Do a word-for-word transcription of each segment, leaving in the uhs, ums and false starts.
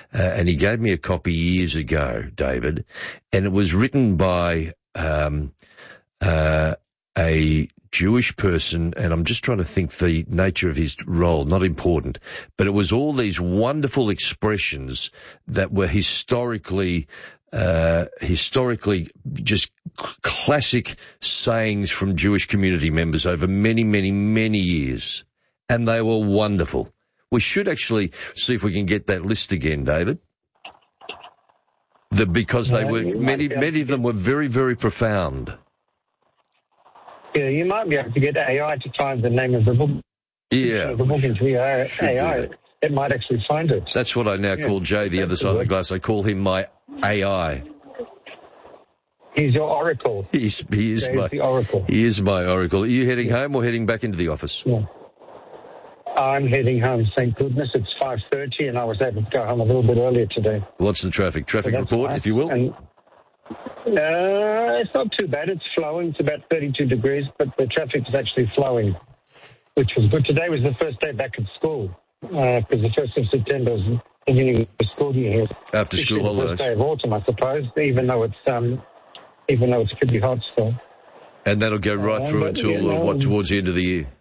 uh, and he gave me a copy years ago, David, and it was written by um, uh, a Jewish person, and I'm just trying to think the nature of his role, not important, but it was all these wonderful expressions that were historically Uh, historically just classic sayings from Jewish community members over many, many, many years. And they were wonderful. We should actually see if we can get that list again, David. The, because they were, many, many of them were very, very profound. Yeah, you might be able to get A I to find the name of the book. Yeah. The book into the A I. It might actually find it. That's what I now yeah. call Jay, the other side of the glass. I call him my A I. He's your oracle. He's, he is Jay's my the oracle. He is my oracle. Are you heading yeah. home or heading back into the office? Yeah. I'm heading home, thank goodness. It's five thirty and I was able to go home a little bit earlier today. What's the traffic? Traffic so report, nice. If you will. And, uh, it's not too bad. It's flowing. It's about thirty-two degrees, but the traffic is actually flowing, which was good. Today was the first day back at school. Because uh, the first of September is the beginning of the school year here. After school holidays. The first day of autumn, I suppose, even though it's um, even though it's pretty hot still. And that'll go right uh, through until you know, uh, what towards the end of the year.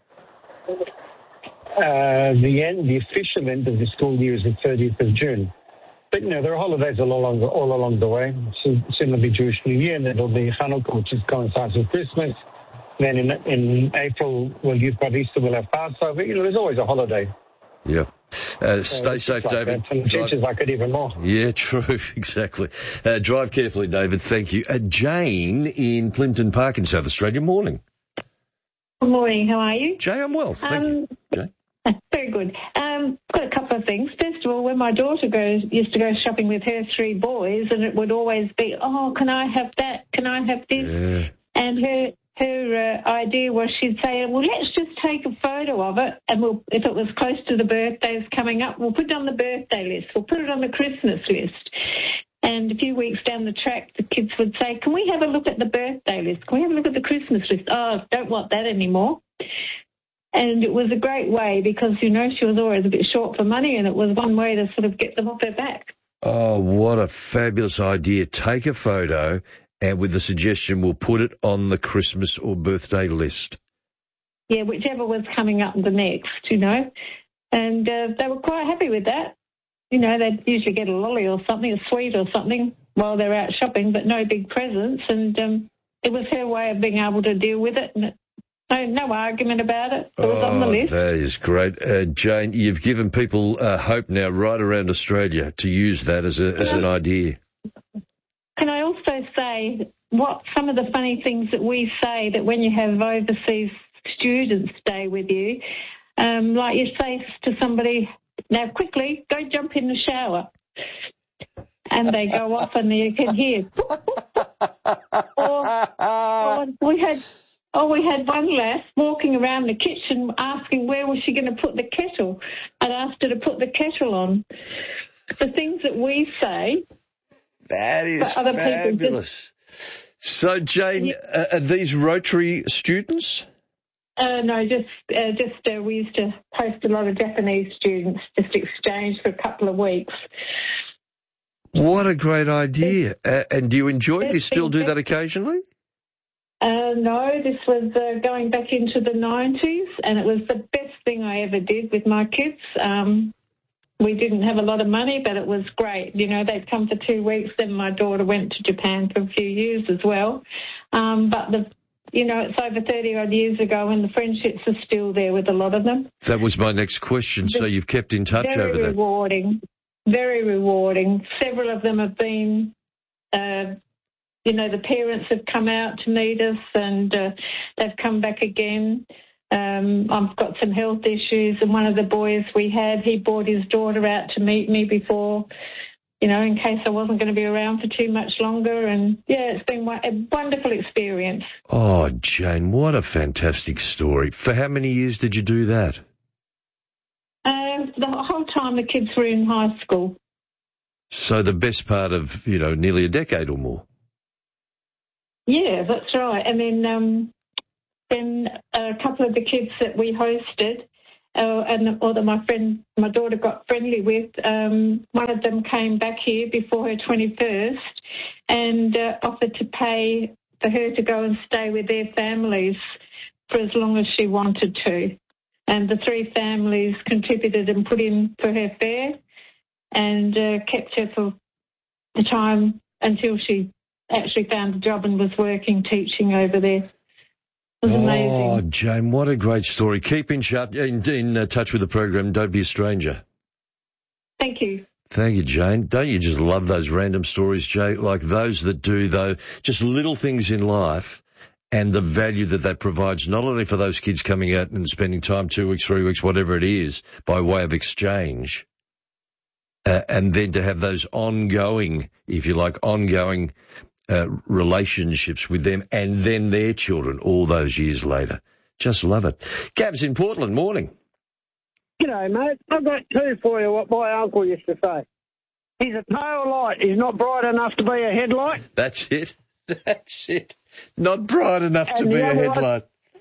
Uh, the end, the official end of the school year is the thirtieth of June. But you know there are holidays all along the, all along the way. So, soon there'll be Jewish New Year, and then there'll be Hanukkah, which is coincides with Christmas. Then in in April, well, you've got Easter, we'll have Passover. You know, there's always a holiday. Yeah. Uh, stay uh, safe, like David. That. And the teachers like it even more. Yeah, true. Exactly. Uh, drive carefully, David. Thank you. Uh, Jane in Plimpton Park in South Australia. Morning. Good morning. How are you? Jay, I'm well. Thank um, you. Jay? Very good. Um, got a couple of things. First of all, when my daughter goes, used to go shopping with her three boys, and it would always be, oh, can I have that? Can I have this? Yeah. And her her uh, idea was she'd say, well, let's just take a photo of it, and we'll, if it was close to the birthdays coming up, we'll put it on the birthday list. We'll put it on the Christmas list. And a few weeks down the track, the kids would say, can we have a look at the birthday list? Can we have a look at the Christmas list? Oh, don't want that anymore. And it was a great way because, you know, she was always a bit short for money, and it was one way to sort of get them off their back. Oh, what a fabulous idea. Take a photo, and with the suggestion, we'll put it on the Christmas or birthday list. Yeah, whichever was coming up the next, you know. And uh, they were quite happy with that. You know, they'd usually get a lolly or something, a sweet or something while they're out shopping, but no big presents. And um, it was her way of being able to deal with it. And it, no, no argument about it. It was oh, on the list. That is great. Uh, Jane, you've given people uh, hope now right around Australia to use that as, a, as an idea. Can I also say what some of the funny things that we say that when you have overseas students stay with you, um, like you say to somebody, now quickly, go jump in the shower. And they go off and you can hear. or, or we had... Oh, we had one lass walking around the kitchen asking where was she going to put the kettle. I'd asked her to put the kettle on. The things that we say. That is other fabulous. Just, so, Jane, yeah. uh, are these Rotary students? Uh, no, just uh, just uh, we used to host a lot of Japanese students, just exchange for a couple of weeks. What a great idea. Uh, and do you enjoy it? Do you still do that occasionally? Uh, no, this was uh, going back into the nineties, and it was the best thing I ever did with my kids. Um, we didn't have a lot of money, but it was great. You know, they'd come for two weeks, then my daughter went to Japan for a few years as well. Um, but, the, you know, it's over thirty-odd years ago, and the friendships are still there with a lot of them. That was my next question. The, so you've kept in touch over that? Very rewarding, very rewarding. Several of them have been... Uh, You know, the parents have come out to meet us, and uh, they've come back again. Um, I've got some health issues, and one of the boys we had, he brought his daughter out to meet me before, you know, in case I wasn't going to be around for too much longer. And, yeah, it's been a wonderful experience. Oh, Jane, what a fantastic story. For how many years did you do that? Uh, the whole time the kids were in high school. So the best part of, you know, nearly a decade or more. Yeah, that's right. And then um, then a couple of the kids that we hosted, uh, and or that my friend, my daughter got friendly with, um, one of them came back here before her twenty-first and uh, offered to pay for her to go and stay with their families for as long as she wanted to. And the three families contributed and put in for her fare and uh, kept her for the time until she actually found a job and was working, teaching over there. It was amazing. Oh, Jane, what a great story. Keep in, sh- in, in uh, touch with the program. Don't be a stranger. Thank you. Thank you, Jane. Don't you just love those random stories, Jay, like those that do, though, just little things in life and the value that that provides, not only for those kids coming out and spending time, two weeks, three weeks, whatever it is, by way of exchange, uh, and then to have those ongoing, if you like, ongoing uh, relationships with them and then their children all those years later. Just love it. Gab's in Portland. Morning. G'day, mate. I've got two for you, what my uncle used to say. He's a tail light. He's not bright enough to be a headlight. That's it. That's it. Not bright enough And to be the a other headlight. one-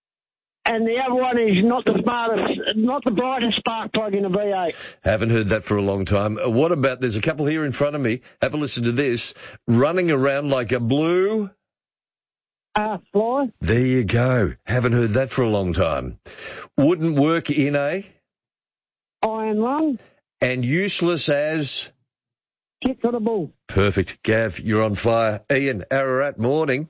And the other one is not the smartest, not the brightest spark plug in a V eight. Haven't heard that for a long time. Uh, What about, there's a couple here in front of me. Have a listen to this. Running around like a blue. Uh, fly. There you go. Haven't heard that for a long time. Wouldn't work in a, Iron lung. and useless as. Kick for the bull. Perfect. Gav, you're on fire. Ian, Ararat, morning.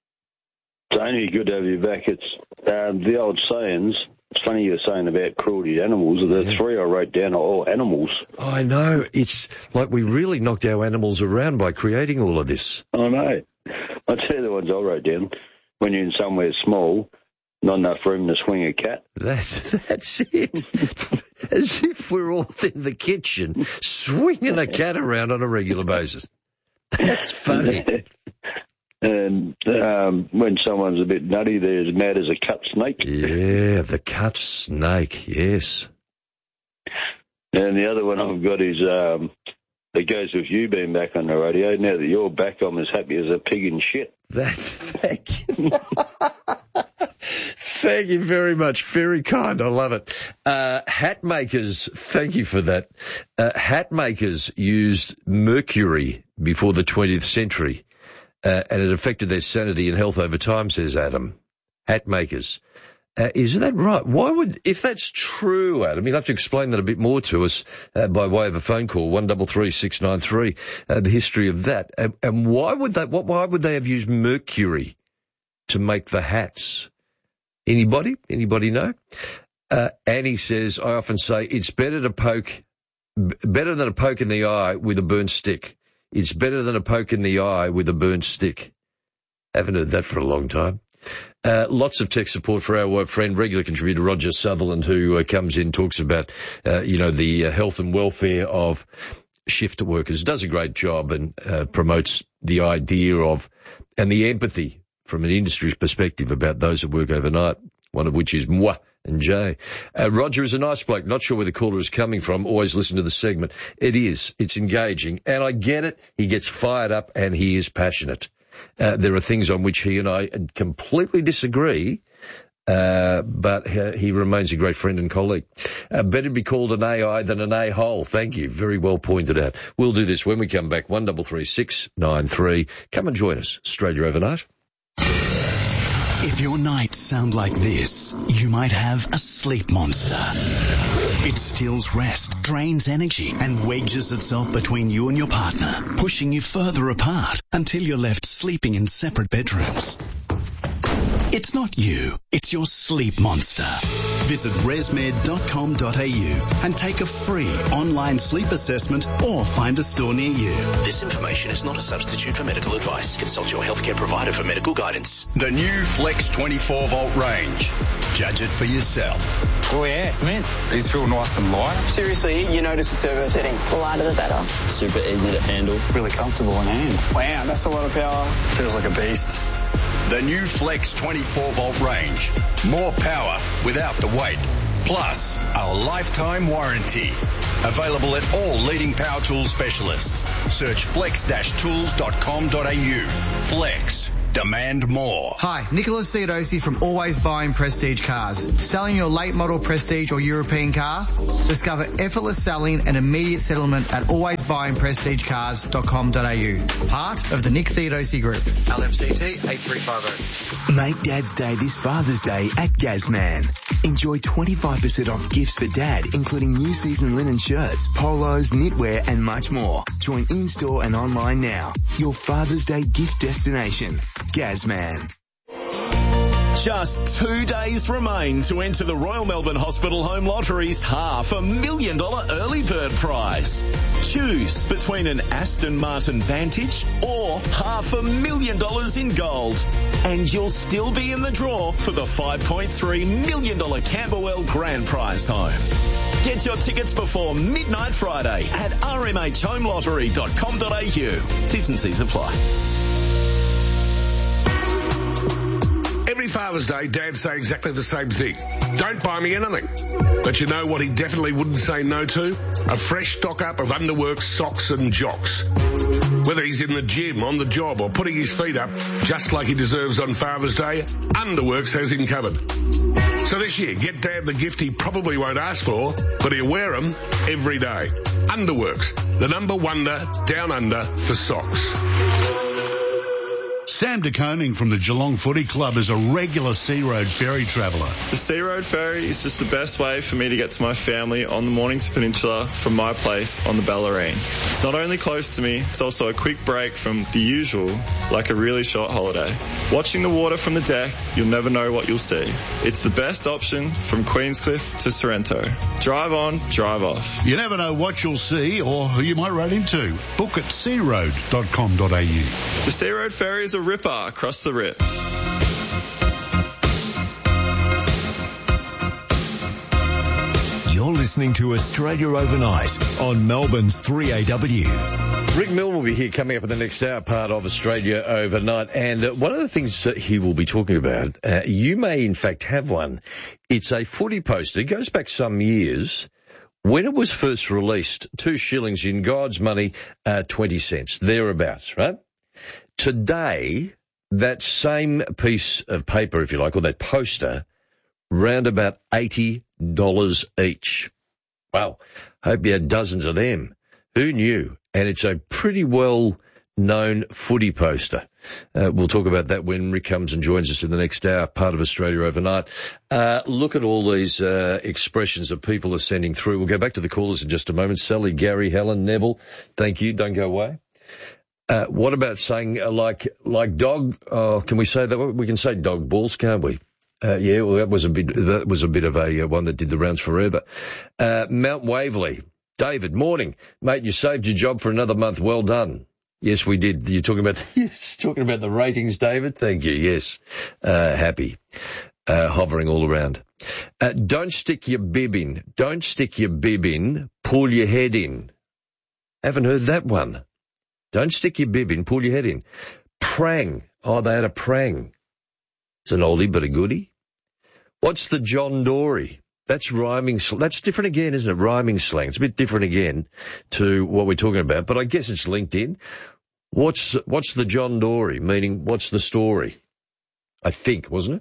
Tony, good to have you back. It's um, the old sayings. It's funny you were saying about cruelty to animals. The Yeah. three I wrote down are all animals. I know. It's like we really knocked our animals around by creating all of this. I know. I'll tell you the ones I wrote down. When you're in somewhere small, not enough room to swing a cat. That's that's it. As if we're all in the kitchen swinging a cat around on a regular basis. That's funny. And um, when someone's a bit nutty, they're as mad as a cut snake. Yeah, the cut snake, yes. And the other one I've got is, um, it goes with you being back on the radio. Now that you're back, I'm as happy as a pig in shit. That's, thank you. Thank you very much. Very kind. I love it. Uh, hat makers, thank you for that. Uh, hat makers used mercury before the twentieth century, uh, and it affected their sanity and health over time, says Adam. Hat makers. Uh, is that right? Why would, if that's true, Adam, you'll have to explain that a bit more to us uh, by way of a phone call, one double three six nine three, uh, the history of that. And, and why would that, what, why would they have used mercury to make the hats? Anybody? Anybody know? Uh, Annie says, I often say it's better to poke, b- better than a poke in the eye with a burnt stick. It's better than a poke in the eye with a burnt stick. Haven't heard that for a long time. Uh, lots of tech support for our uh, friend, regular contributor Roger Sutherland, who uh, comes in, talks about, uh, you know, the uh, health and welfare of shift workers, does a great job and uh, promotes the idea of, and the empathy from an industry perspective about those that work overnight, one of which is moi and Jay. Uh, Roger is a nice bloke. Not sure where the caller is coming from. Always listen to the segment. It is. It's engaging. And I get it. He gets fired up and he is passionate. Uh, there are things on which he and I completely disagree, uh, but he remains a great friend and colleague. Uh, better be called an A I than an A-hole. Thank you. Very well pointed out. We'll do this when we come back. one double three six nine three. Come and join us. Australia Overnight. If your nights sound like this, you might have a sleep monster. It steals rest, drains energy, and wedges itself between you and your partner, pushing you further apart until you're left sleeping in separate bedrooms. It's not you, it's your sleep monster. Visit resmed dot com dot a u and take a free online sleep assessment or find a store near you. This information is not a substitute for medical advice. Consult your healthcare provider for medical guidance. The new Flex twenty-four volt range. Judge it for yourself. Oh yeah, it's mint. These feel nice and light. Seriously, you notice the turbo setting. The lighter the better. Super easy to handle. Really comfortable in hand. Wow, that's a lot of power. Feels like a beast. The new Flex twenty-four volt range. More power without the weight. Plus, a lifetime warranty. Available at all leading power tool specialists. Search flex dash tools dot com dot a u. Flex. Demand more. Hi, Nicholas Theodosi from Always Buying Prestige Cars. Selling your late model Prestige or European car? Discover effortless selling and immediate settlement at always buying prestige cars dot com dot a u. Part of the Nick Theodosi Group. L M C T eight three five zero. Make Dad's Day this Father's Day at Gazman. Enjoy twenty-five percent off gifts for Dad, including new season linen shirts, polos, knitwear and much more. Join in-store and online now. Your Father's Day gift destination. Gazman. Just two days remain to enter the Royal Melbourne Hospital Home Lottery's half a million dollar early bird prize. Choose between an Aston Martin Vantage or half a million dollars in gold. And you'll still be in the draw for the five point three million dollars Camberwell Grand Prize home. Get your tickets before midnight Friday at r m h home lottery dot com dot a u. T's and C's apply. Every Father's Day, Dads say exactly the same thing. Don't buy me anything. But you know what he definitely wouldn't say no to? A fresh stock-up of Underworks socks and jocks. Whether he's in the gym, on the job, or putting his feet up, just like he deserves on Father's Day, Underworks has him covered. So this year, get Dad the gift he probably won't ask for, but he'll wear them every day. Underworks, the number wonder down under for socks. Sam de Koning from the Geelong Footy Club is a regular Sea Road ferry traveller. The Sea Road ferry is just the best way for me to get to my family on the Mornington Peninsula from my place on the Bellarine. It's not only close to me, it's also a quick break from the usual, like a really short holiday. Watching the water from the deck, you'll never know what you'll see. It's the best option from Queenscliff to Sorrento. Drive on, drive off. You never know what you'll see or who you might run into. Book at sea road dot com dot a u. The Sea Road ferry is a ripper across the rip. You're listening to Australia Overnight on Melbourne's three A W. Rick Milne will be here coming up in the next hour, part of Australia Overnight. And uh, one of the things that he will be talking about, uh, you may in fact have one. It's a footy poster. It goes back some years. When it was first released, two shillings in God's money, uh, twenty cents, thereabouts, right? Today, that same piece of paper, if you like, or that poster, round about eighty dollars each. Wow. Hope you had dozens of them. Who knew? And it's a pretty well-known footy poster. Uh, we'll talk about that when Rick comes and joins us in the next hour, part of Australia Overnight. Uh, look at all these uh, expressions that people are sending through. We'll go back to the callers in just a moment. Sally, Gary, Helen, Neville, thank you. Don't go away. Uh, what about saying uh, like like dog? Oh, can we say that? We can say dog balls, can't we? Uh, yeah, well, that was a bit that was a bit of a uh, one that did the rounds forever. Uh, Mount Waverley, David, morning, mate. You saved your job for another month. Well done. Yes, we did. You're talking about yes, talking about the ratings, David. Thank you. Yes, uh, happy, uh, hovering all around. Uh, don't stick your bib in. Don't stick your bib in. Pull your head in. Haven't heard that one. Don't stick your bib in, pull your head in. Prang. Oh, they had a prang. It's an oldie but a goodie. What's the John Dory? That's rhyming. That's different again, isn't it? Rhyming slang. It's a bit different again to what we're talking about, but I guess it's linked in. What's, what's the John Dory? Meaning, what's the story? I think, wasn't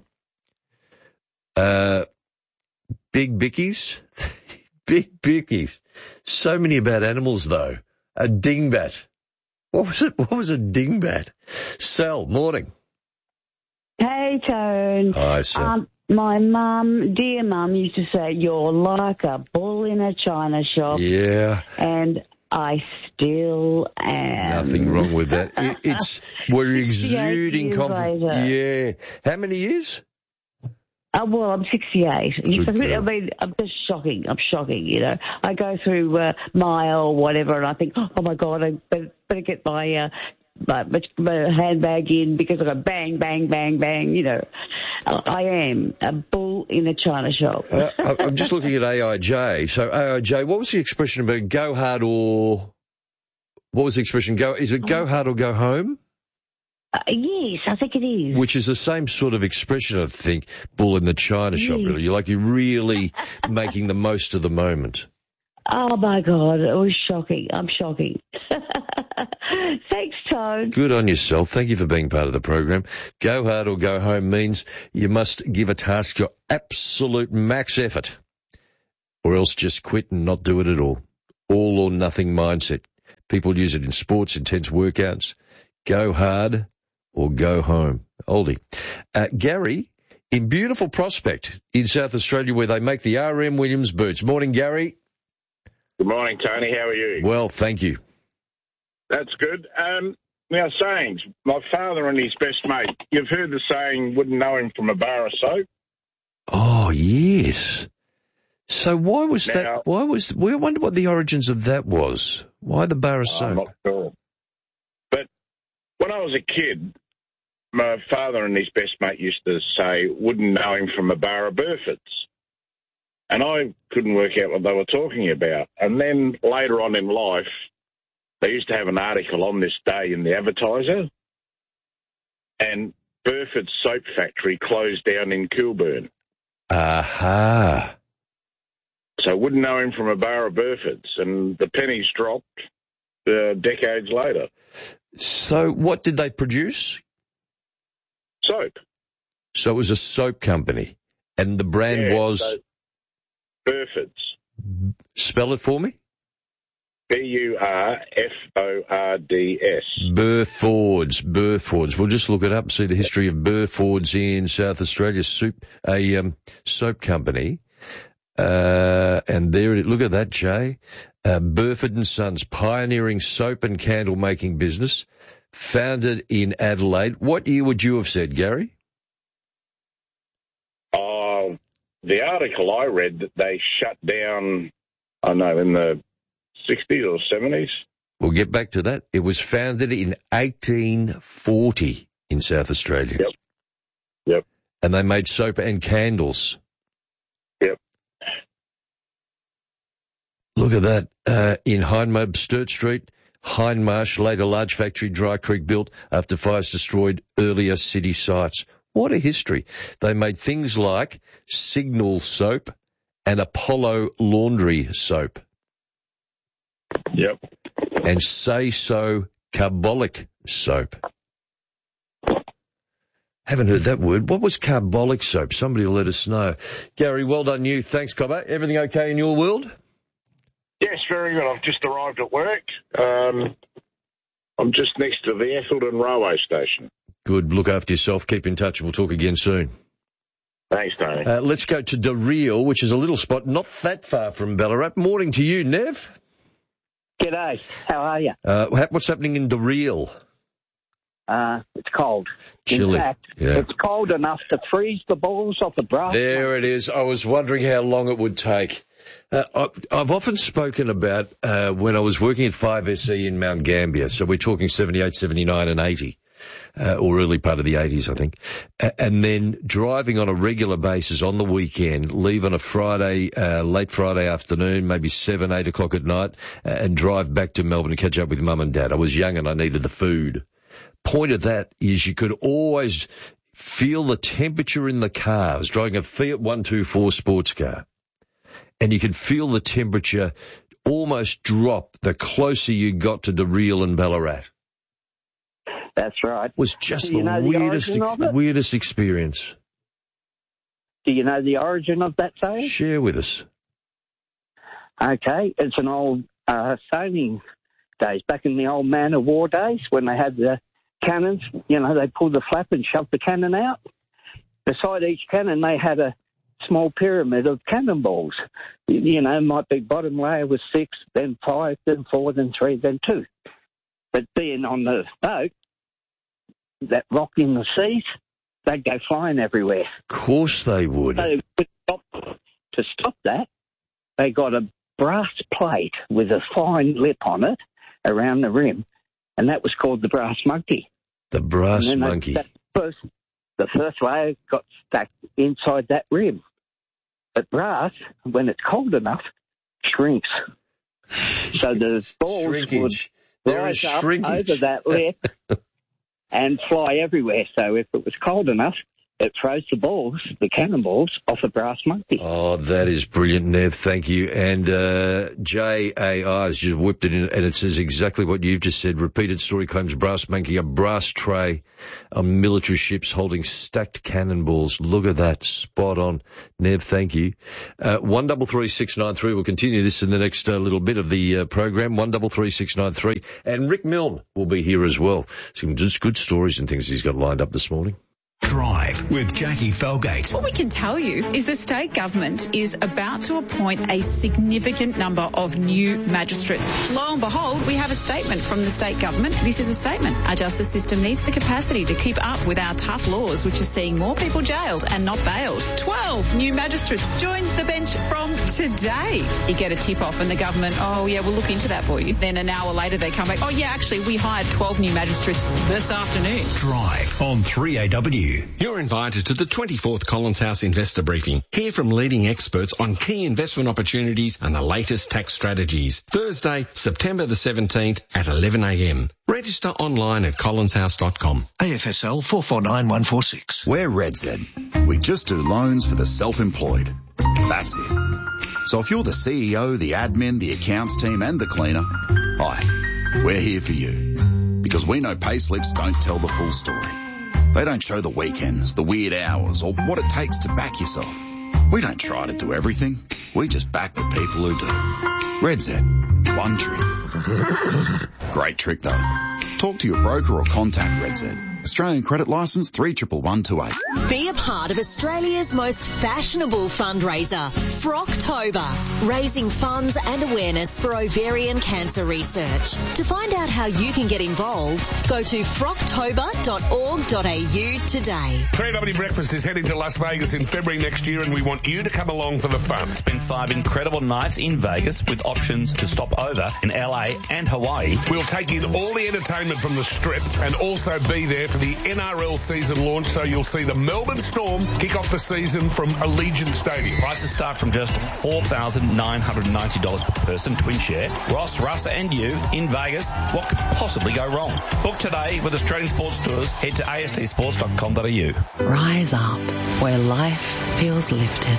it? Uh, Big Bickies? Big Bickies. So many about animals, though. A dingbat. What was it? What was a dingbat? Sal, morning. Hey, Tone. Hi, Sal. Um, my mum, dear mum, used to say, you're like a bull in a china shop. Yeah. And I still am. Nothing wrong with that. It, it's, we're exuding confidence. Yeah. How many years? Uh, well, I'm sixty-eight. I mean, I'm just shocking. I'm shocking, you know. I go through uh, mile or whatever, and I think, oh, my God, I better, better get my, uh, my, my handbag in because I go bang, bang, bang, bang, you know. I am a bull in a china shop. uh, I'm just looking at A I J. So, A I J, what was the expression about go hard or... What was the expression? Go? Is it go hard or go home? Uh, yes, I think it is. Which is the same sort of expression, I think, bull in the china shop, really. You're like, you're really making the most of the moment. Oh, my God, it was shocking. I'm shocking. Thanks, Tone. Good on yourself. Thank you for being part of the program. Go hard or go home means you must give a task your absolute max effort, or else just quit and not do it at all. All or nothing mindset. People use it in sports, intense workouts. Go hard or go home. Oldie. Uh, Gary, in beautiful Prospect in South Australia where they make the R M Williams boots. Morning, Gary. Good morning, Tony. How are you? Well, thank you. That's good. Um, now, sayings. My father and his best mate. You've heard the saying, wouldn't know him from a bar of soap? Oh, yes. So why was now, that? Why was? We wonder what the origins of that was. Why the bar of soap? I'm not sure. But when I was a kid, my father and his best mate used to say, wouldn't know him from a bar of Burfords. And I couldn't work out what they were talking about. And then later on in life, they used to have an article on this day in the Advertiser, and Burford's soap factory closed down in Kilburn. Aha. So I wouldn't know him from a bar of Burfords, and the pennies dropped uh, decades later. So what did they produce? Soap. So it was a soap company, and the brand yeah, was? So Burfords. Spell it for me. B U R F O R D S. Burfords, Burfords. We'll just look it up and see the history of Burfords in South Australia, soup, a um, soap company. Uh, and there it is. Look at that, Jay. Uh, Burford and Sons, pioneering soap and candle making business, founded in Adelaide. What year would you have said, Gary? Uh, the article I read that they shut down, I know, in the sixties or seventies. We'll get back to that. It was founded in eighteen forty in South Australia. Yep. Yep. And they made soap and candles. Yep. Look at that. Uh, in Hindmarsh, Sturt Street, Hindmarsh, later large factory, Dry Creek built after fires destroyed earlier city sites. What a history. They made things like Signal soap and Apollo laundry soap. Yep. And Say So carbolic soap. Haven't heard that word. What was carbolic soap? Somebody will let us know. Gary, well done you. Thanks, Cobber. Everything okay in your world? Yes, very good. I've just arrived at work. Um, I'm just next to the Ethelton railway station. Good. Look after yourself. Keep in touch. We'll talk again soon. Thanks, Tony. Uh, let's go to Dareal, which is a little spot not that far from Ballarat. Morning to you, Nev. G'day. How are you? Uh, what's happening in Dareal? Uh, it's cold. Chilly. In fact, yeah. It's cold enough to freeze the balls off the brass. There it is. I was wondering how long it would take. Uh, I, I've often spoken about uh, when I was working at five S E in Mount Gambier, so we're talking seventy-eight, seventy-nine and eighty, uh, or early part of the eighties, I think, uh, and then driving on a regular basis on the weekend, leave on a Friday, uh, late Friday afternoon, maybe seven, eight o'clock at night, uh, and drive back to Melbourne to catch up with Mum and Dad. I was young and I needed the food. Point of that is you could always feel the temperature in the car. I was driving a Fiat one twenty-four sports car, and you could feel the temperature almost drop the closer you got to Dareal and Ballarat. That's right. It was just Do you the know the weirdest, origin of it? weirdest experience. Do you know the origin of that saying? Share with us. Okay, it's an old uh, sailing days, back in the old man of war days when they had the cannons. You know, they pulled the flap and shoved the cannon out. Beside each cannon, they had a small pyramid of cannonballs. You know, might be bottom layer was six, then five, then four, then three, then two. But being on the boat, that rock in the seas, they'd go flying everywhere. Of course they would. So to stop, to stop that, they got a brass plate with a fine lip on it around the rim, and that was called the brass monkey. The brass and then monkey. They, that first, the first layer got stuck inside that rim. But brass, when it's cold enough, shrinks. So the balls Shrinkage. would There rise is up shrinkage. over that lip and fly everywhere. So if it was cold enough, it throws the balls, the cannonballs, off a brass monkey. Oh, that is brilliant, Nev. Thank you. And uh, J A I has just whipped it in, and it says exactly what you've just said. Repeated story claims brass monkey, a brass tray on military ships holding stacked cannonballs. Look at that. Spot on. Nev, thank you. Uh, one double three six nine three. We'll continue this in the next uh, little bit of the uh, program. One double three six nine three. And Rick Milne will be here as well. Some just good stories and things he's got lined up this morning. Drive with Jackie Felgate. What we can tell you is the state government is about to appoint a significant number of new magistrates. Lo and behold, we have a statement from the state government. This is a statement. Our justice system needs the capacity to keep up with our tough laws, which are seeing more people jailed and not bailed. Twelve new magistrates join the bench from today. You get a tip off and the government, oh yeah, we'll look into that for you. Then an hour later they come back, oh yeah, actually we hired twelve new magistrates this afternoon. Drive on three A W. You're invited to the twenty-fourth Collins House Investor Briefing. Hear from leading experts on key investment opportunities and the latest tax strategies. Thursday, September the seventeenth at eleven a m. Register online at collins house dot com. A F S L four four nine one four six. We're RedZ. We just do loans for the self-employed. That's it. So if you're the C E O, the admin, the accounts team and the cleaner, hi, we're here for you. Because we know payslips don't tell the full story. They don't show the weekends, the weird hours, or what it takes to back yourself. We don't try to do everything. We just back the people who do. RedZ. One trick. Great trick, though. Talk to your broker or contact RedZ. Australian credit licence three one one two eight. Be a part of Australia's most fashionable fundraiser, Frocktober, raising funds and awareness for ovarian cancer research. To find out how you can get involved, go to frocktober dot org dot a u today. three W Breakfast is heading to Las Vegas in February next year, and we want you to come along for the fun. Spend five incredible nights in Vegas with options to stop over in L A and Hawaii. We'll take in all the entertainment from the Strip and also be there for the N R L season launch, so you'll see the Melbourne Storm kick off the season from Allegiant Stadium. Prices start from just four thousand nine hundred ninety dollars per person, twin share. Ross, Russ and you in Vegas. What could possibly go wrong? Book today with Australian Sports Tours. Head to a s t sports dot com dot a u. Rise up where life feels lifted,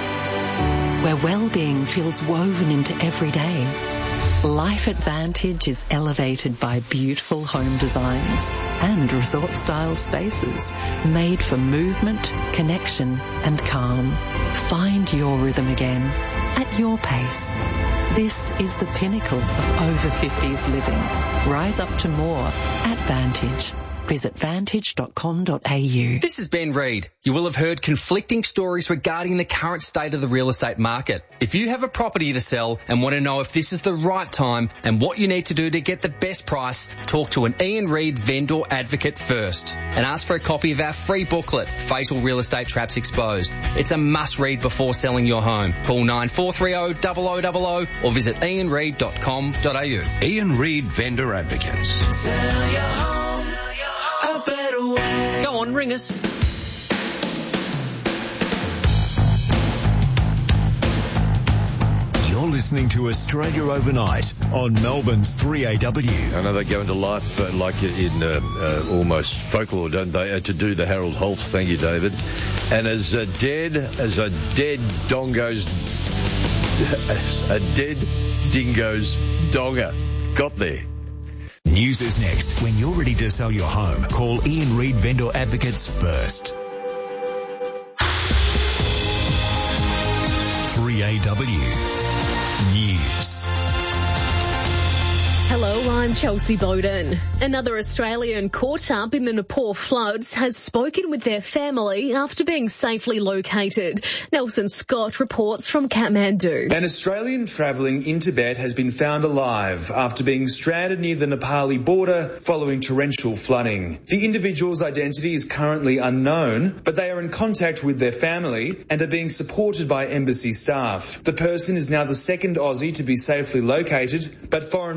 where well-being feels woven into every day. Life Advantage is elevated by beautiful home designs and resort-style spaces made for movement, connection and calm. Find your rhythm again at your pace. This is the pinnacle of over fifties living. Rise up to more at Vantage. Visit vantage dot com dot a u. This is Ben Reid. You will have heard conflicting stories regarding the current state of the real estate market. If you have a property to sell and want to know if this is the right time and what you need to do to get the best price, talk to an Ian Reid vendor advocate first and ask for a copy of our free booklet, Fatal Real Estate Traps Exposed. It's a must read before selling your home. Call nine four three zero, zero zero zero zero or visit ian reid dot com dot a u. Ian Reid Vendor Advocates. Sell your home a better way. Go on, ring us. You're listening to Australia Overnight on Melbourne's three A W. I know they go into life uh, like in uh, uh, almost folklore, don't they, uh, to do the Harold Holt. Thank you, David. And as uh, dead as a dead dongo's, a dead dingo's donga got there. News is next. When you're ready to sell your home, call Ian Reid Vendor Advocates first. three A W News. Hello, I'm Chelsea Bowden. Another Australian caught up in the Nepal floods has spoken with their family after being safely located. Nelson Scott reports from Kathmandu. An Australian travelling in Tibet has been found alive after being stranded near the Nepali border following torrential flooding. The individual's identity is currently unknown, but they are in contact with their family and are being supported by embassy staff. The person is now the second Aussie to be safely located, but Foreign Minister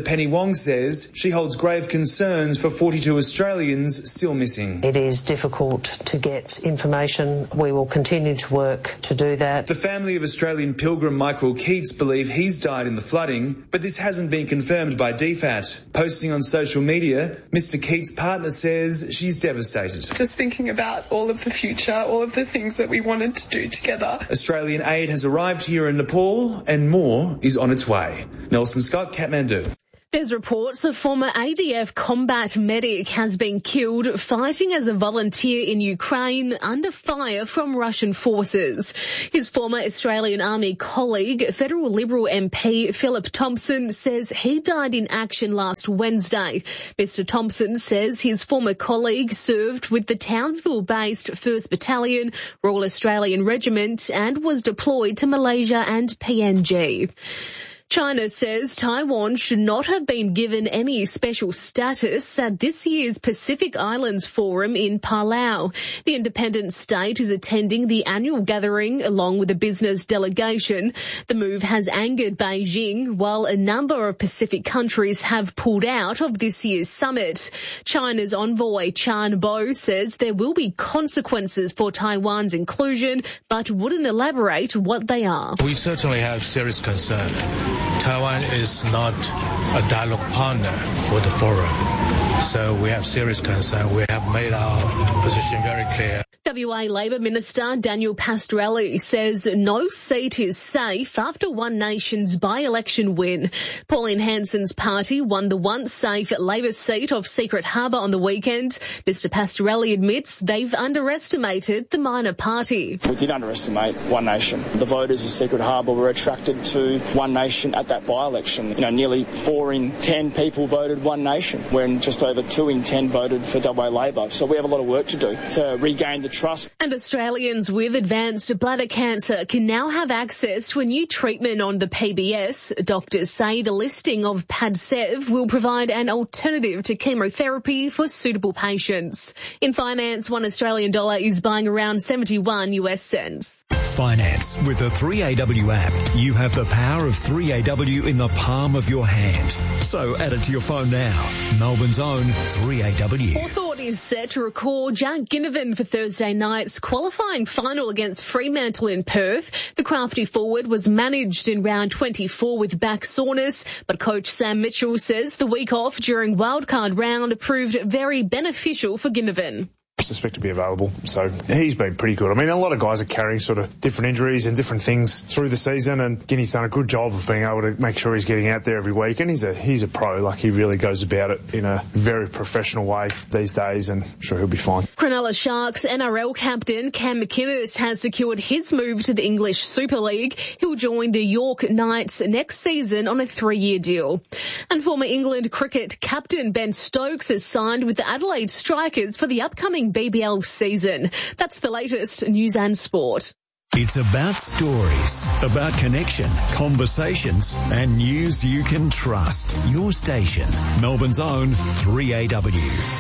Penny Wong says she holds grave concerns for forty-two Australians still missing. It is difficult to get information. We will continue to work to do that. The family of Australian pilgrim Michael Keats believe he's died in the flooding, but this hasn't been confirmed by D FAT. Posting on social media, Mister Keats' partner says she's devastated. Just thinking about all of the future, all of the things that we wanted to do together. Australian aid has arrived here in Nepal and more is on its way. Nelson Scott, Kathmandu. There's reports a former A D F combat medic has been killed fighting as a volunteer in Ukraine under fire from Russian forces. His former Australian Army colleague, Federal Liberal M P Philip Thompson, says he died in action last Wednesday. Mister Thompson says his former colleague served with the Townsville-based first Battalion, Royal Australian Regiment, and was deployed to Malaysia and P N G. China says Taiwan should not have been given any special status at this year's Pacific Islands Forum in Palau. The independent state is attending the annual gathering along with a business delegation. The move has angered Beijing, while a number of Pacific countries have pulled out of this year's summit. China's envoy Chan Bo says there will be consequences for Taiwan's inclusion, but wouldn't elaborate what they are. We certainly have serious concern. Taiwan is not a dialogue partner for the forum, so we have serious concern. We have made our position very clear. W A Labor Minister Daniel Pastorelli says no seat is safe after One Nation's by-election win. Pauline Hanson's party won the once safe Labor seat of Secret Harbour on the weekend. Mister Pastorelli admits they've underestimated the minor party. We did underestimate One Nation. The voters of Secret Harbour were attracted to One Nation at that by-election. You know, nearly four in ten people voted One Nation, when just over two in ten voted for W A Labor. So we have a lot of work to do to regain the trust. And Australians with advanced bladder cancer can now have access to a new treatment on the P B S. Doctors say the listing of Padcev will provide an alternative to chemotherapy for suitable patients. In finance, one Australian dollar is buying around seventy-one US cents. Finance with the three A W app. You have the power of three A W in the palm of your hand. So add it to your phone now. Melbourne's own three A W. Hawthorn is set to record Jack Ginnivan for Thursday night's qualifying final against Fremantle in Perth. The crafty forward was managed in round twenty-four with back soreness, but coach Sam Mitchell says the week off during wildcard round proved very beneficial for Ginnivan. Suspect to be available, so he's been pretty good. I mean, a lot of guys are carrying sort of different injuries and different things through the season, and Guinea's done a good job of being able to make sure he's getting out there every week, and he's a he's a pro. Like, he really goes about it in a very professional way these days, and I'm sure he'll be fine. Cronulla Sharks N R L captain Cam McInnes has secured his move to the English Super League. He'll join the York Knights next season on a three-year deal. And former England cricket captain Ben Stokes has signed with the Adelaide Strikers for the upcoming B B L season. That's the latest news and sport. It's about stories, about connection, conversations, and news you can trust. Your station, Melbourne's own three A W.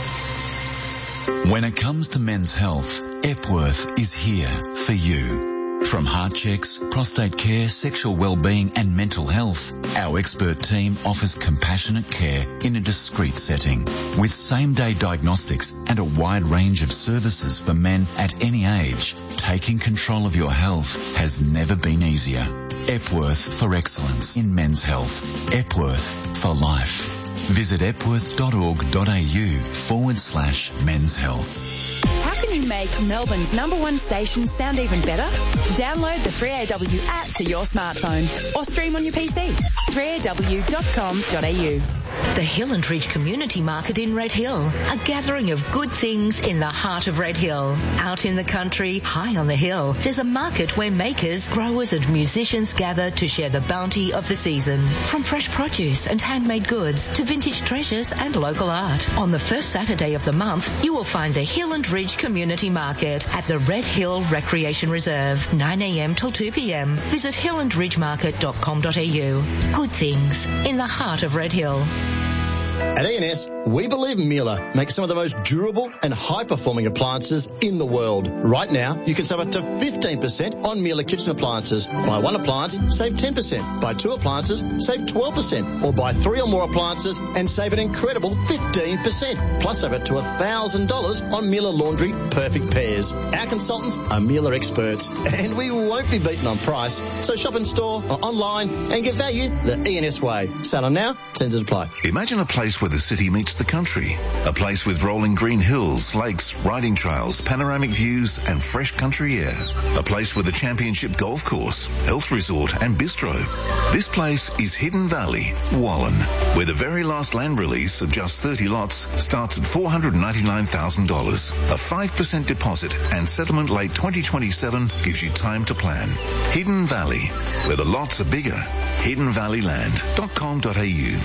When it comes to men's health, Epworth is here for you. From heart checks, prostate care, sexual well-being and mental health, our expert team offers compassionate care in a discreet setting with same-day diagnostics and a wide range of services for men at any age. Taking control of your health has never been easier. Epworth for excellence in men's health. Epworth for life. Visit epworth.org.au forward slash men's health. How can you make Melbourne's number one station sound even better? Download the three A W app to your smartphone or stream on your P C. three A W dot com dot A U. The Hill and Ridge Community Market in Red Hill, a gathering of good things in the heart of Red Hill. Out in the country, high on the hill, there's a market where makers, growers and musicians gather to share the bounty of the season. From fresh produce and handmade goods to vintage treasures and local art. On the first Saturday of the month, you will find the Hill and Ridge Community Market at the Red Hill Recreation Reserve, nine a m till two p m. Visit hill and ridge market dot com dot a u. Good things in the heart of Red Hill. At E and S, we believe Miele makes some of the most durable and high-performing appliances in the world. Right now, you can save up to fifteen percent on Miele kitchen appliances. Buy one appliance, save ten percent. Buy two appliances, save twelve percent. Or buy three or more appliances and save an incredible fifteen percent. Plus over to one thousand dollars on Miele Laundry Perfect Pairs. Our consultants are Miele experts, and we won't be beaten on price. So shop in store or online and get value the E N S way. Sale on now, terms apply. Imagine a place where the city meets the country. A place with rolling green hills, lakes, riding trails, panoramic views and fresh country air. A place with a championship golf course, health resort and bistro. This place is Hidden Valley, Wallen, where the very last land release of just thirty lots starts at four hundred ninety-nine thousand dollars. A five percent deposit and settlement late twenty twenty-seven gives you time to plan. Hidden Valley, where the lots are bigger. hidden valley land dot com dot a u.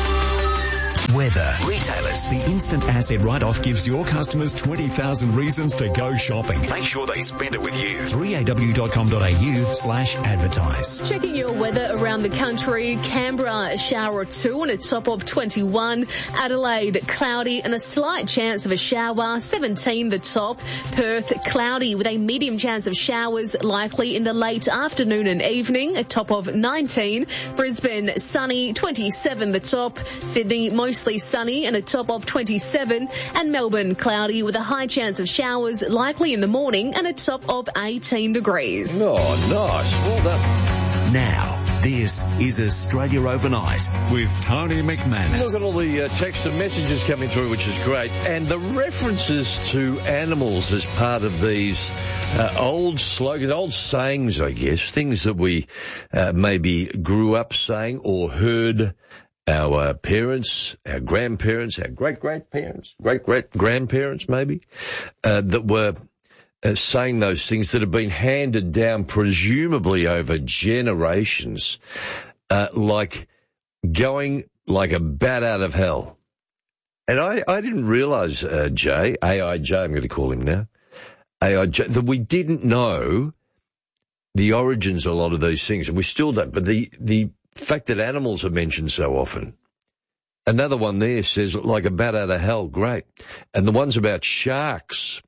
Weather. Retailers. The instant asset write-off gives your customers twenty thousand reasons to go shopping. Make sure they spend it with you. three a w dot com dot a u slash advertise. Checking your weather around the country. Canberra, a shower or two and a top of twenty-one. Adelaide, cloudy and a slight chance of a shower, seventeen the top. Perth, cloudy with a medium chance of showers, likely in the late afternoon and evening, a top of nineteen. Brisbane, sunny, twenty-seven the top. Sydney, mostly sunny and a top of twenty-seven. And Melbourne, cloudy with a high chance of showers, likely in the morning, and a top of eighteen degrees. Oh, nice. Well done. Now, this is Australia Overnight with Tony McManus. Look at all the uh, text and messages coming through, which is great. And the references to animals as part of these uh, old slogans, old sayings, I guess, things that we uh, maybe grew up saying or heard our uh, parents, our grandparents, our great-great-parents, great-great-grandparents maybe, uh, that were uh, saying those things that have been handed down presumably over generations, uh, like going like a bat out of hell. And I, I didn't realise, uh, Jay, A I J, I'm going to call him now, A I J, that we didn't know the origins of a lot of these things, and we still don't, but the, the fact that animals are mentioned so often. Another one there says, like a bat out of hell, great. And the ones about sharks.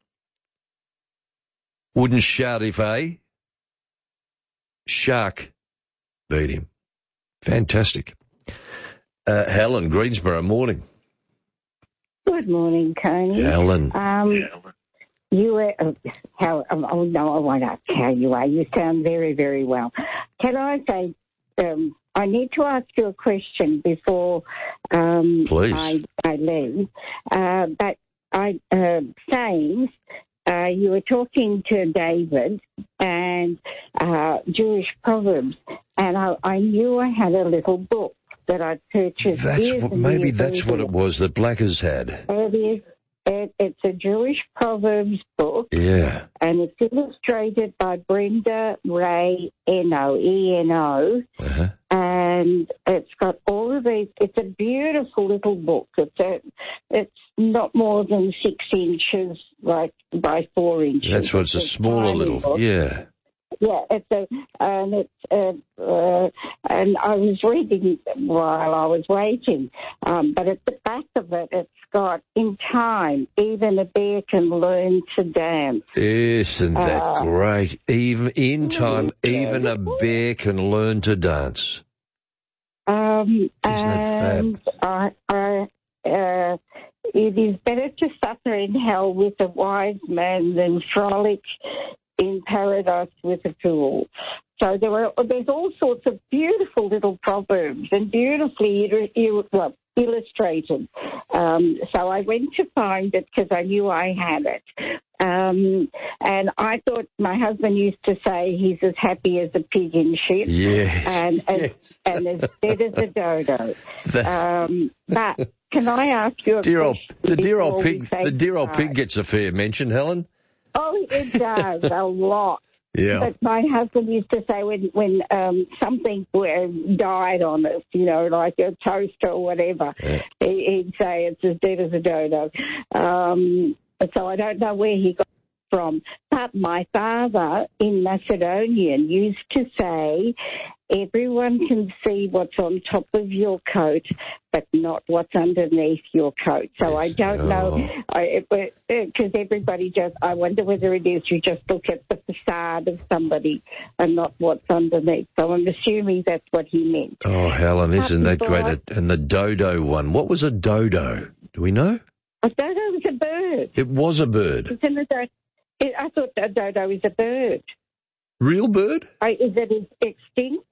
Wouldn't shout if a shark beat him. Fantastic. Uh, Helen, Greensboro, morning. Good morning, Tony. Helen. Um, you were, uh, how, oh no, I won't ask how you are. You sound very, very well. Can I say, um, I need to ask you a question before um, I, I leave. Uh, but I, uh, saying, uh, you were talking to David and uh, Jewish Proverbs, and I, I knew I had a little book that I purchased. That's what, maybe that's what it was that Blackers had. It is. It, it's a Jewish Proverbs book. Yeah. And it's illustrated by Brenda Ray Eno, E N O. Uh-huh. And it's got all of these. It's a beautiful little book. It's a, it's not more than six inches, like by four inches. That's what it's, it's a smaller little, book. yeah. Yeah, it's a, and it's, uh, uh, and I was reading while I was waiting, um, but at the back of it, it's got, in time, even a bear can learn to dance. Isn't that uh, great? Even in time, yeah. even a bear can learn to dance. Um, Isn't that and fab? I, I, uh, it is better to suffer in hell with a wise man than frolic in paradise with a fool. So there were, there's all sorts of beautiful little proverbs and beautifully well, illustrated. Um, so I went to find it because I knew I had it. Um, and I thought my husband used to say he's as happy as a pig in shit. Yes. And, as, yes. and as dead as a dodo. Um, but can I ask you a dear old, question? The dear old pig, the dear old pig gets a fair mention, Helen. Oh, it does, a lot. Yeah. But my husband used to say when when um, something died on us, you know, like a toast or whatever, yeah. he, he'd say it's as dead as a dodo. Um, so I don't know where he got from. But my father in Macedonian used to say, everyone can see what's on top of your coat, but not what's underneath your coat. So I don't know, because everybody just, I wonder whether it is you just look at the facade of somebody and not what's underneath. So I'm assuming that's what he meant. Oh, Helen, isn't that great? Before- And the dodo one. What was a dodo? Do we know? A dodo was a bird. It was a bird. It's in the do- it, I thought a dodo is a bird. Real bird? I, is it extinct?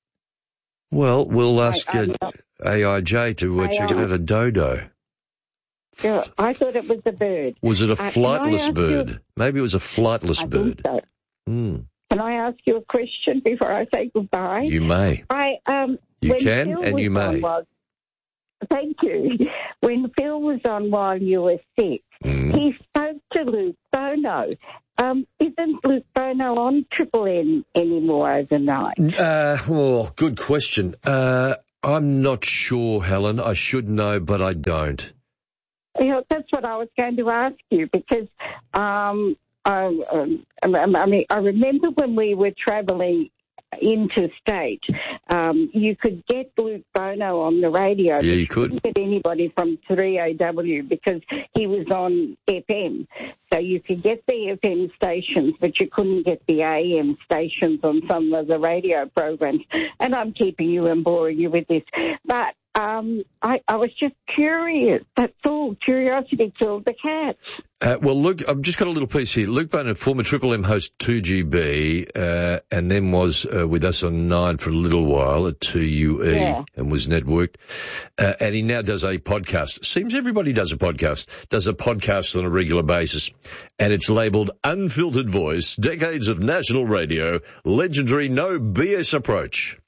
Well, we'll ask I, uh, A I J to uh, check it out. A dodo. Yeah, I thought it was a bird. Was it a Uh, can I flightless ask bird? you- Maybe it was a flightless I bird. think so. Mm, Can I ask you a question before I say goodbye? you may. I um. You when can Phil and was you may. on while- thank you. When Phil was on while you were sick, Mm. he spoke to Luke Bono. Um, isn't Luke Bono on Triple N anymore overnight? Uh, oh, good question. Uh, I'm not sure, Helen. I should know, but I don't. You know, that's what I was going to ask you because um, I, um, I mean, I remember when we were travelling interstate, um, you could get Luke Bono on the radio. Yeah, but you could. couldn't get anybody from three A W because he was on F M. So you could get the F M stations, but you couldn't get the A M stations on some of the radio programs. And I'm keeping you and boring you with this. But um, I, I was just curious. That's all. Curiosity killed the cat. Uh, well, Luke, I've just got a little piece here. Luke Bono, former Triple M host two G B, uh, and then was uh, with us on Nine for a little while at two U E Yeah. and was networked. Uh, and he now does a podcast. Seems everybody does a podcast. Does a podcast on a regular basis. And it's labelled Unfiltered Voice, Decades of National Radio, Legendary No B S Approach.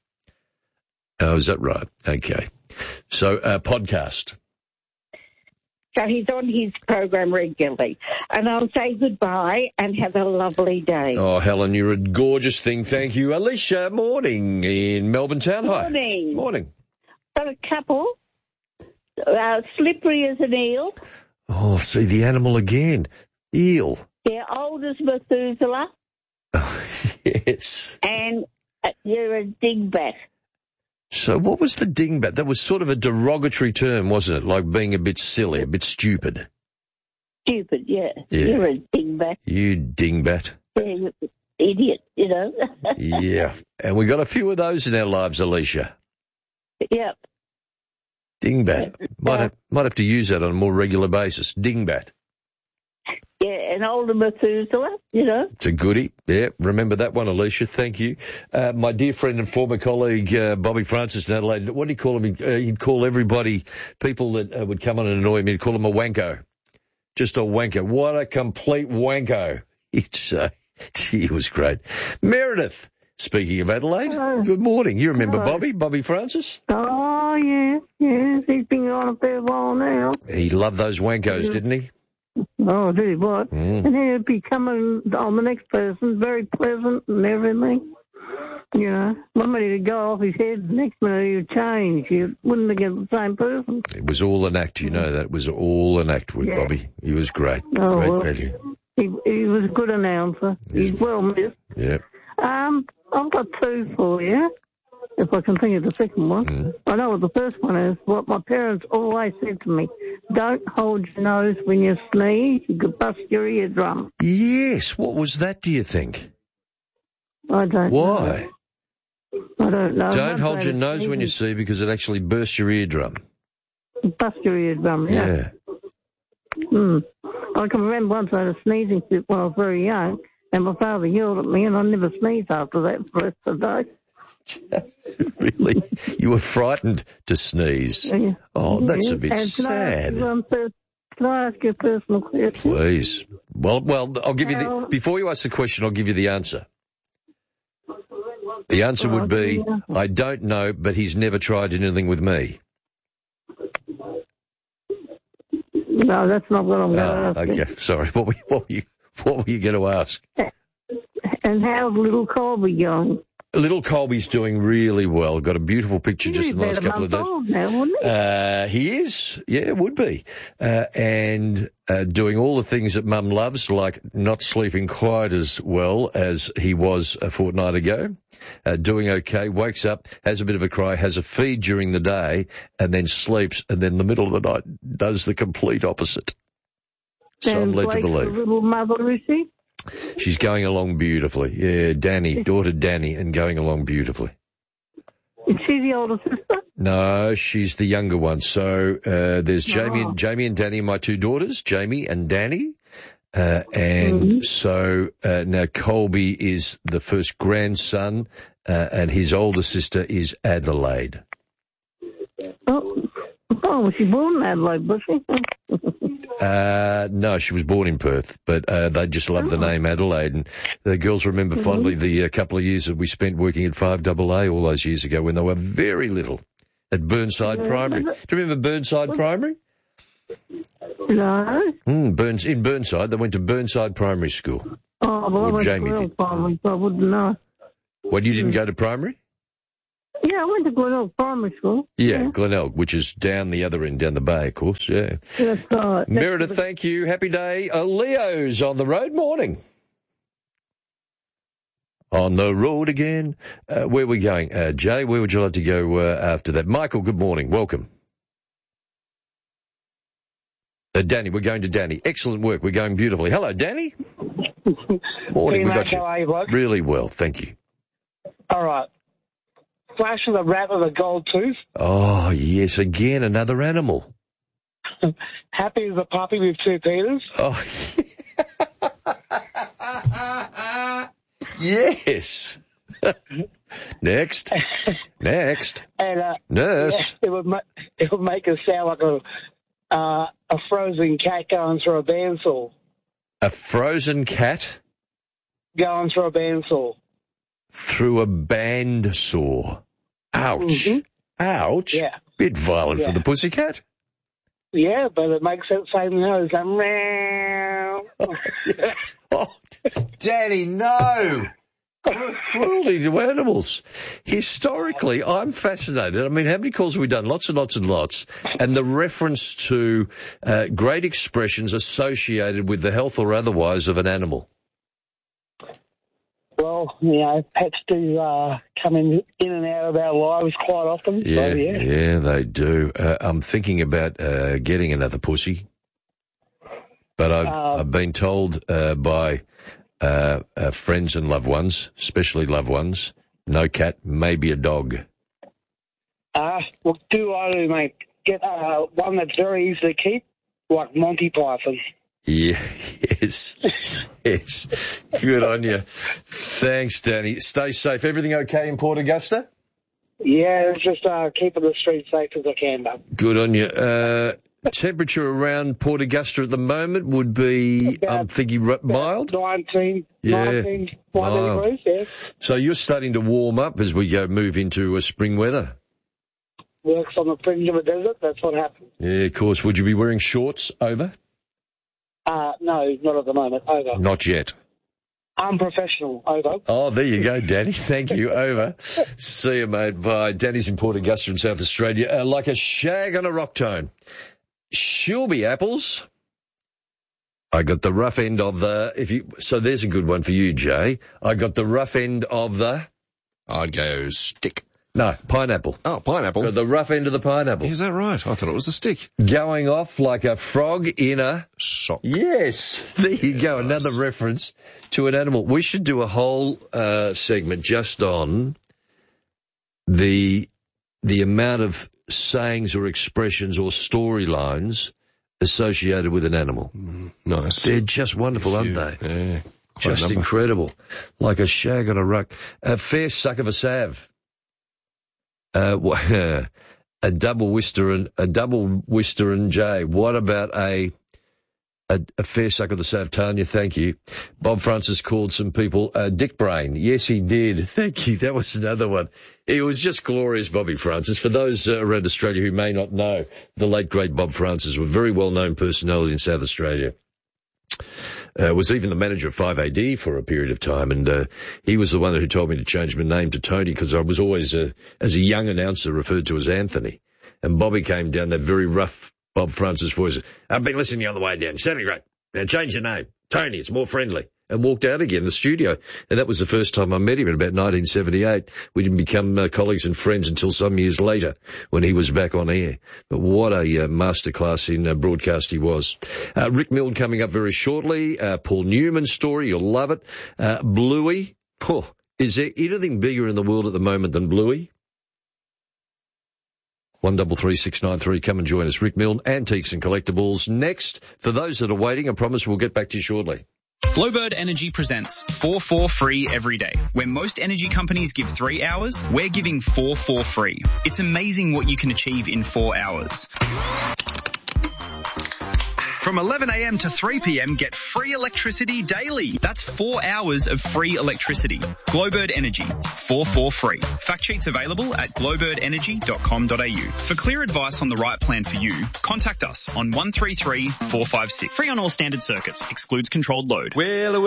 Oh, is that right? Okay. So, uh, podcast. So he's on his program regularly. And I'll say goodbye and have a lovely day. Oh, Helen, you're a gorgeous thing. Thank you. Alicia, morning in Melbourne Town. Hi. Morning. Morning. Got a couple. Uh, slippery as an eel. Oh, see the animal again. Eel. They're old as Methuselah. Yes. And uh, you're a dingbat. So what was the dingbat? That was sort of a derogatory term, wasn't it? Like being a bit silly, a bit stupid. Stupid, yeah. Yeah. You're a dingbat. You dingbat. Yeah, you're an idiot, you know. Yeah. And we got a few of those in our lives, Alicia. Yep. Dingbat. Might have, might have to use that on a more regular basis. Dingbat. Yeah, and older Methuselah, you know. It's a goodie. Yeah, remember that one, Alicia. Thank you. Uh, my dear friend and former colleague, uh, Bobby Francis in Adelaide, what did he call him? Uh, he'd call everybody, people that uh, would come on and annoy him, he'd call him a wanko. Just a wanko. What a complete wanko. He'd say, gee, it was great. Meredith, speaking of Adelaide, Hello. Good morning. You remember Hello. Bobby, Bobby Francis? Oh, yes, yes. He's been on a fair while now. He loved those wankos, Yeah. didn't he? Oh, I'll tell you what. Mm. And he'd be coming on the next person, very pleasant and everything. You know, one minute he'd go off his head, the next minute he'd change. You wouldn't get the same person. It was all an act, you know that. It was all an act with Yeah. Bobby. He was great. Oh, great well. value. He, he was a good announcer. He's well missed. Yeah. Um, I've got two for you, if I can think of the second one. Mm. I know what the first one is. What my parents always said to me, don't hold your nose when you sneeze. You could bust your eardrum. Yes. What was that, do you think? I don't Why? know. I don't know. Don't One hold day your the nose when you sneezing- see because it actually bursts your eardrum. Bust your eardrum, yeah. Yeah. Mm. I can remember once I had a sneezing fit when I was very young, and my father yelled at me, and I never sneezed after that for the rest of the day. Really? You were frightened to sneeze. Yeah. Oh, that's Yeah. a bit And can I ask sad. you one pers- Can I ask you a personal question? Please. Well, well, I'll give you the, Well- before you ask the question, I'll give you the answer. The answer would be, I don't know, but he's never tried anything with me. No, that's not what I'm going Ah, to ask you. okay. Sorry. What were you, what were you, what were you going to ask? And how's little Colby going? Little Colby's doing really well. Got a beautiful picture just He's in the last about a couple of month days. old now, wouldn't he? Uh, he is. Yeah, it would be. Uh, and uh, doing all the things that Mum loves, like not sleeping quite as well as he was a fortnight ago. Uh, doing okay, wakes up, has a bit of a cry, has a feed during the day, and then sleeps, and then in the middle of the night does the complete opposite. So I'm And led to Blake's believe. a little mother, is she? She's going along beautifully. Yeah, Danny, daughter Danny, and going along beautifully. Is she the older sister? No, she's the younger one. So uh, there's Jamie, Oh. and Jamie and Danny, my two daughters, Jamie and Danny. Uh, and Mm-hmm. so uh, now Colby is the first grandson, uh, and his older sister is Adelaide. Oh, oh was she born in Adelaide, was she? Uh, no, she was born in Perth, but uh, they just love the name Adelaide. And the girls remember Mhm. fondly the uh, couple of years that we spent working at five A A all those years ago when they were very little at Burnside Yeah. Primary. Do you remember Burnside Primary? No. Mm, Burns, in Burnside, they went to Burnside Primary School. Oh, well, I Or went Jamie to Glenelg did. Primary, so I wouldn't know. What, you didn't go to primary? Yeah, I went to Glenelg Primary School. Yeah, Glenelg, which is down the other end, down the bay, of course, yeah. That's right. Meredith, thank you. Happy day. Uh, Leo's on the road. Morning. On the road again. Uh, where are we going? Uh, Jay, where would you like to go uh, after that? Michael, good morning. Welcome. Uh, Danny, we're going to Danny. Excellent work. We're going beautifully. Hello, Danny. Morning. We got you. How are you, bloke? Really well, thank you. All right. Flash of the rat with a gold tooth. Oh, yes, again, another animal. Happy as a puppy with two Peters. Oh, yes. Next. Next. And uh, Nurse. yeah, it would ma- it would make it sound like a uh, a frozen cat going through a bandsaw. A frozen cat Going through a bandsaw. through a band saw. Ouch. Mhm. Ouch. Yeah. Bit violent Yeah. for the pussycat. Yeah, but it makes that same noise. Like, meow. Oh, Danny, no. Cruelty to animals. Historically, I'm fascinated. I mean, how many calls have we done? Lots and lots and lots. And the reference to uh, great expressions associated with the health or otherwise of an animal. Well, you know, pets do uh, come in, in and out of our lives quite often. Yeah, so, yeah. yeah, they do. Uh, I'm thinking about uh, getting another pussy. But I've, Um, I've been told uh, by uh, uh, friends and loved ones, especially loved ones, no cat, maybe a dog. Uh, what do I do, mate? Get uh, one that's very easy to keep, like Monty Python. Yeah, yes, yes. Good on you. Thanks, Danny. Stay safe. Everything okay in Port Augusta? Yeah, it's just uh, keeping the streets safe as I can, though. Good on you. Uh, temperature around Port Augusta at the moment would be, I'm thinking, r- mild? nineteen, Yeah, nineteen, twenty mild. degrees, yeah. So you're starting to warm up as we go move into uh, spring weather. Works on the fringe of a desert, that's what happens. Yeah, of course. Would you be wearing shorts over? Uh, no, not at the moment, over. Not yet. Unprofessional, over. Oh, there you go, Danny. Thank you. Over. See you, mate. Bye. Danny's in Port Augusta in South Australia. Uh, like a shag on a rock tone. Shilby apples. I got the rough end of the, if you, so there's a good one for you, Jay. I got the rough end of the. I'd go stick. No, pineapple. Oh, pineapple. Got the rough end of the pineapple. Is that right? I thought it was the stick. Going off like a frog in a sock. Yes, there you go. Another reference to an animal. We should do a whole uh, segment just on the the amount of sayings or expressions or storylines associated with an animal. Mm, nice. They're just wonderful, aren't they? Yeah. Just incredible. Like a shag on a ruck. A fair suck of a salve. Uh, a double Worcester and a double Worcester and J. What about a, a a fair suck of the salve, Tanya? Thank you. Bob Francis called some people uh, dick brain. Yes, he did. Thank you. That was another one. It was just glorious, Bobby Francis. For those uh, around Australia who may not know, the late great Bob Francis was a very well known personality in South Australia. uh, was even the manager of five A D for a period of time, and uh, he was the one who told me to change my name to Tony because I was always, uh, as a young announcer, referred to as Anthony. And Bobby came down, that very rough Bob Francis voice. I've been listening to you on the way down. Sounding great. Now change your name. Tony, it's more friendly. And walked out again, the studio. And that was the first time I met him in about nineteen seventy-eight. We didn't become uh, colleagues and friends until some years later when he was back on air. But what a uh, masterclass in uh, broadcast he was. Uh, Rick Milne coming up very shortly. Uh, Paul Newman's story, you'll love it. Uh, Bluey. Oh, is there anything bigger in the world at the moment than Bluey? One double three six nine three. Come and join us. Rick Milne, Antiques and Collectibles. Next, for those that are waiting, I promise we'll get back to you shortly. Glowbird Energy presents four four free every day. Where most energy companies give three hours, we're giving four four free. It's amazing what you can achieve in four hours. From eleven a.m. to three p.m, get free electricity daily. That's four hours of free electricity. Glowbird Energy, four four free. Fact sheets available at glowbird energy dot com dot a u. For clear advice on the right plan for you, contact us on one three three four five six. Free on all standard circuits. Excludes controlled load. Well,